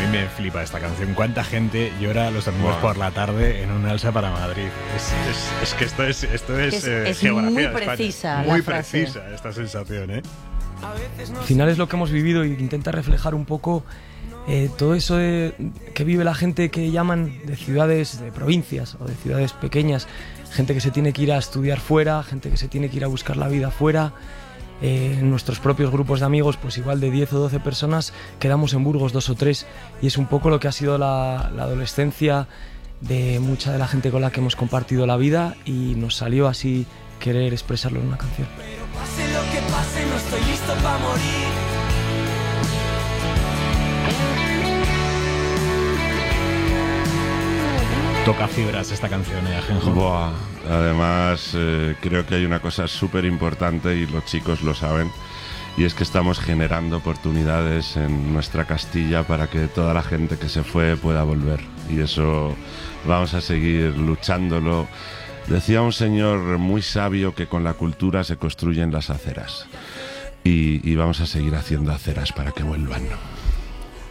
me flipa esta canción. ¿Cuánta gente llora los domingos por la tarde en un alza para Madrid? Es que esto es geografía muy de España. precisa. Muy la frase. precisa esta sensación, ¿eh? Al final es lo que hemos vivido y intenta reflejar un poco todo eso que vive la gente que llaman de ciudades, de provincias o de ciudades pequeñas. Gente que se tiene que ir a estudiar fuera, gente que se tiene que ir a buscar la vida fuera. En nuestros propios grupos de amigos, pues igual de 10 o 12 personas, quedamos en Burgos 2 o 3 y es un poco lo que ha sido la adolescencia de mucha de la gente con la que hemos compartido la vida y nos salió así querer expresarlo en una canción. Pero pase lo que pase, no estoy listo para morir. Toca fibras esta canción, Ajenjo. Buah. Además, creo que hay una cosa súper importante y los chicos lo saben, y es que estamos generando oportunidades en nuestra Castilla para que toda la gente que se fue pueda volver, y eso vamos a seguir luchándolo. Decía un señor muy sabio que con la cultura se construyen las aceras, y vamos a seguir haciendo aceras para que vuelvan.